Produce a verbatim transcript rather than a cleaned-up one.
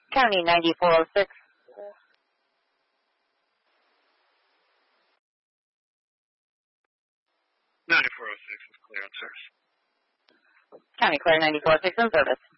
County ninety-four oh six. ninety-four oh six is clear on service. County Clear ninety-four oh six in service.